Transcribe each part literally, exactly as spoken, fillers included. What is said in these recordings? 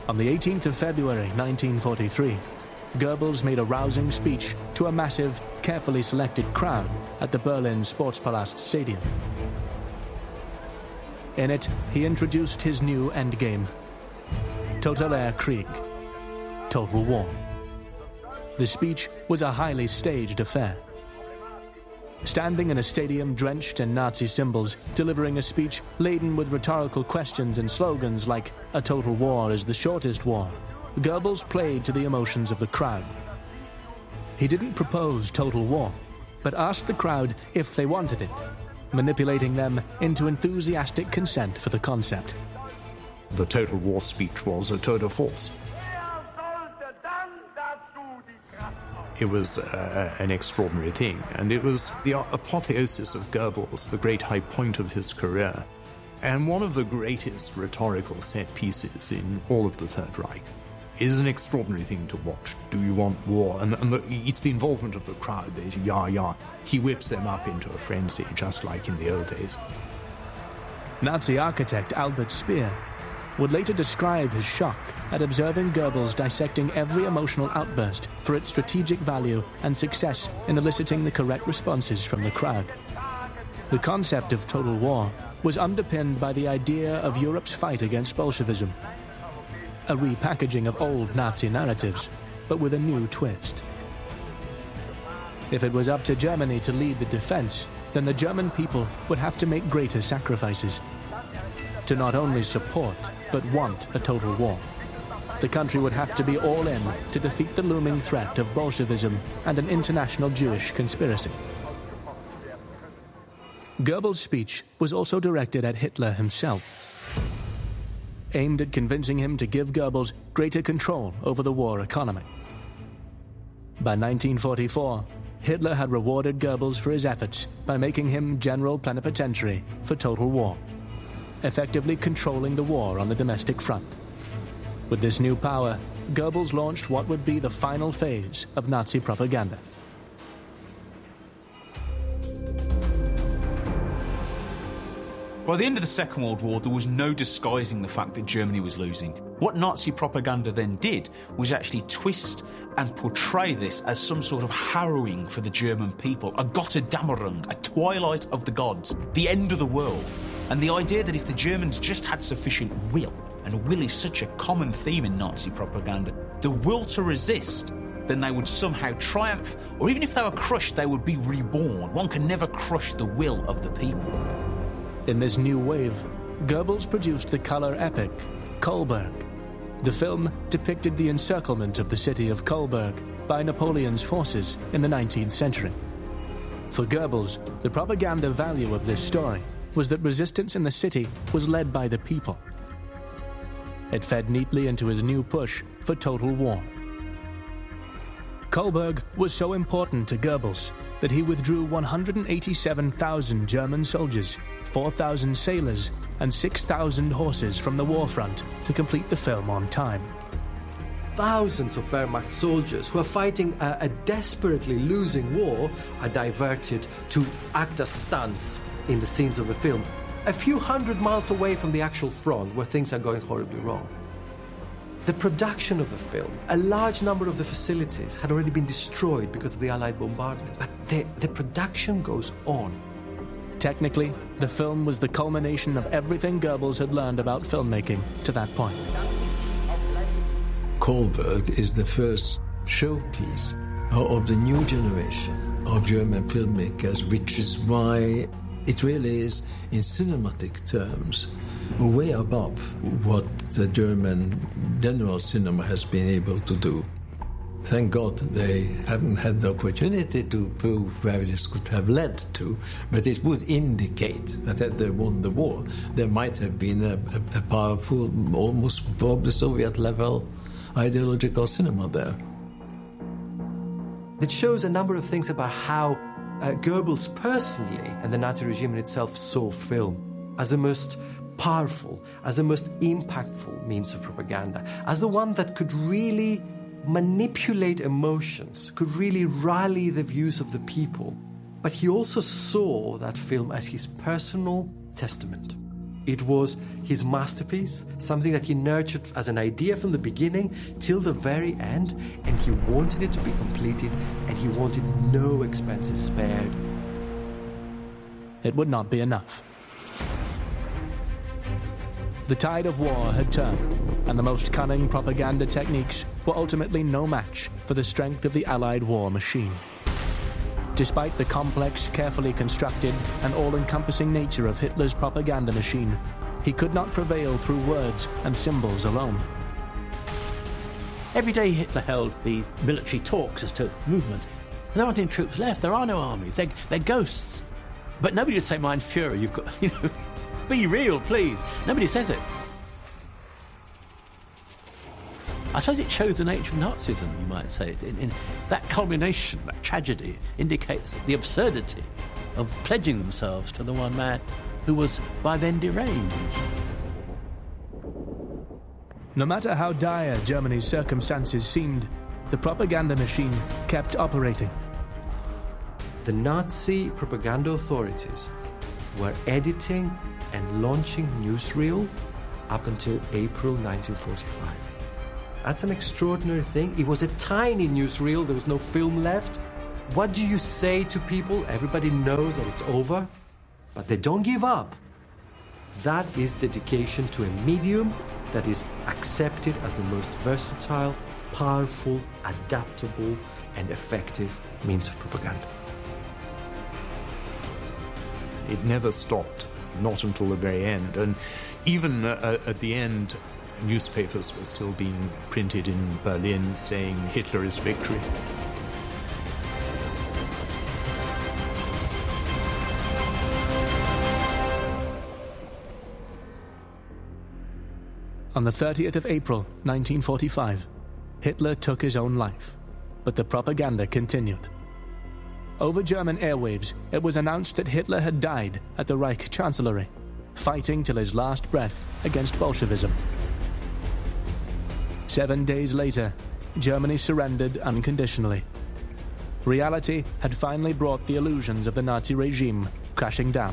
On the eighteenth of February nineteen forty-three, Goebbels made a rousing speech to a massive, carefully selected crowd at the Berlin Sportspalast Stadium. In it, he introduced his new endgame, Totaler Krieg, total war. The speech was a highly staged affair. Standing in a stadium drenched in Nazi symbols, delivering a speech laden with rhetorical questions and slogans like, "A total war is the shortest war," Goebbels played to the emotions of the crowd. He didn't propose total war, but asked the crowd if they wanted it, manipulating them into enthusiastic consent for the concept. The total war speech was a tour de force. It was uh, an extraordinary thing, and it was the apotheosis of Goebbels, the great high point of his career, and one of the greatest rhetorical set pieces in all of the Third Reich. It is an extraordinary thing to watch. Do you want war? And, and the, it's the involvement of the crowd. They say, yeah, yeah. He whips them up into a frenzy, just like in the old days. Nazi architect Albert Speer would later describe his shock at observing Goebbels dissecting every emotional outburst for its strategic value and success in eliciting the correct responses from the crowd. The concept of total war was underpinned by the idea of Europe's fight against Bolshevism, a repackaging of old Nazi narratives, but with a new twist. If it was up to Germany to lead the defense, then the German people would have to make greater sacrifices to not only support, but want a total war. The country would have to be all in to defeat the looming threat of Bolshevism and an international Jewish conspiracy. Goebbels' speech was also directed at Hitler himself, aimed at convincing him to give Goebbels greater control over the war economy. By nineteen forty-four, Hitler had rewarded Goebbels for his efforts by making him general plenipotentiary for total war, effectively controlling the war on the domestic front. With this new power, Goebbels launched what would be the final phase of Nazi propaganda. By the end of the Second World War, there was no disguising the fact that Germany was losing. What Nazi propaganda then did was actually twist and portray this as some sort of harrowing for the German people, a Gotterdammerung, a twilight of the gods, the end of the world. And the idea that if the Germans just had sufficient will, and will is such a common theme in Nazi propaganda, the will to resist, then they would somehow triumph, or even if they were crushed, they would be reborn. One can never crush the will of the people. In this new wave, Goebbels produced the color epic, Kolberg. The film depicted the encirclement of the city of Kolberg by Napoleon's forces in the nineteenth century. For Goebbels, the propaganda value of this story was that resistance in the city was led by the people. It fed neatly into his new push for total war. Kolberg was so important to Goebbels that he withdrew one hundred eighty-seven thousand German soldiers, four thousand sailors, and six thousand horses from the war front to complete the film on time. Thousands of Wehrmacht soldiers who are fighting a, a desperately losing war are diverted to act as stunts in the scenes of the film, a few hundred miles away from the actual front where things are going horribly wrong. The production of the film, a large number of the facilities had already been destroyed because of the Allied bombardment, but the, the production goes on. Technically, the film was the culmination of everything Goebbels had learned about filmmaking to that point. Kolberg is the first showpiece of the new generation of German filmmakers, which is why it really is, in cinematic terms, way above what the German general cinema has been able to do. Thank God they haven't had the opportunity to prove where this could have led to, but it would indicate that had they won the war, there might have been a, a, a powerful, almost probably Soviet-level ideological cinema there. It shows a number of things about how uh, Goebbels personally and the Nazi regime in itself saw film as the most powerful, as the most impactful means of propaganda, as the one that could really manipulate emotions, could really rally the views of the people. But he also saw that film as his personal testament. It was his masterpiece, something that he nurtured as an idea from the beginning till the very end, and he wanted it to be completed, and he wanted no expenses spared. It would not be enough. The tide of war had turned, and the most cunning propaganda techniques were ultimately no match for the strength of the Allied war machine. Despite the complex, carefully constructed, and all-encompassing nature of Hitler's propaganda machine, he could not prevail through words and symbols alone. Every day Hitler held the military talks as to movements. There aren't any troops left, there are no armies, they're, they're ghosts. But nobody would say, Mein Führer, you've got, you know, be real, please. Nobody says it. I suppose it shows the nature of Nazism, you might say. In, in that culmination, that tragedy, indicates the absurdity of pledging themselves to the one man who was by then deranged. No matter how dire Germany's circumstances seemed, the propaganda machine kept operating. The Nazi propaganda authorities were editing and launching newsreel up until April nineteen forty-five. That's an extraordinary thing. It was a tiny newsreel, there was no film left. What do you say to people? Everybody knows that it's over, but they don't give up. That is dedication to a medium that is accepted as the most versatile, powerful, adaptable, and effective means of propaganda. It never stopped, not until the very end. And even uh, at the end, newspapers were still being printed in Berlin saying Hitler is victory. On the thirtieth of April, nineteen forty-five, Hitler took his own life, but the propaganda continued. Over German airwaves, it was announced that Hitler had died at the Reich Chancellery, fighting till his last breath against Bolshevism. Seven days later, Germany surrendered unconditionally. Reality had finally brought the illusions of the Nazi regime crashing down.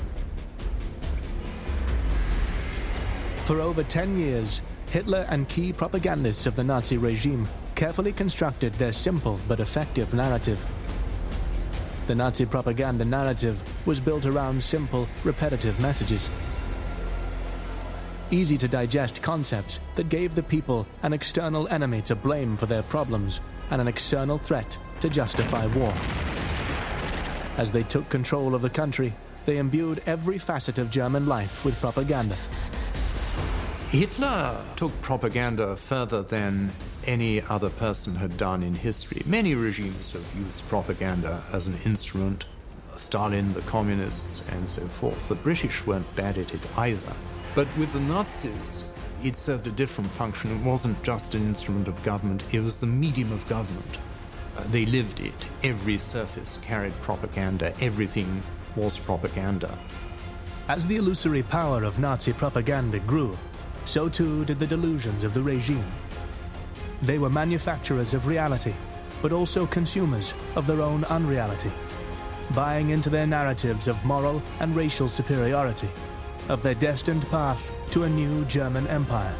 For over ten years, Hitler and key propagandists of the Nazi regime carefully constructed their simple but effective narrative. The Nazi propaganda narrative was built around simple, repetitive messages. Easy-to-digest concepts that gave the people an external enemy to blame for their problems and an external threat to justify war. As they took control of the country, they imbued every facet of German life with propaganda. Hitler took propaganda further than any other person had done in history. Many regimes have used propaganda as an instrument. Stalin, the communists, and so forth. The British weren't bad at it either. But with the Nazis, it served a different function. It wasn't just an instrument of government, it was the medium of government. Uh, they lived it. Every surface carried propaganda. Everything was propaganda. As the illusory power of Nazi propaganda grew, so too did the delusions of the regime. They were manufacturers of reality, but also consumers of their own unreality, buying into their narratives of moral and racial superiority, of their destined path to a new German empire.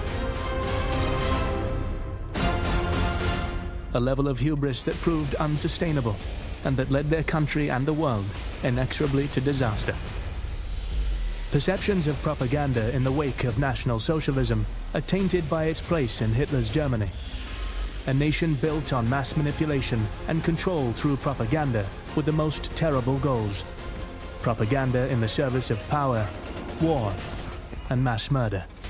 A level of hubris that proved unsustainable, and that led their country and the world inexorably to disaster. Perceptions of propaganda in the wake of National Socialism are tainted by its place in Hitler's Germany. A nation built on mass manipulation and control through propaganda with the most terrible goals. Propaganda in the service of power, war, and mass murder.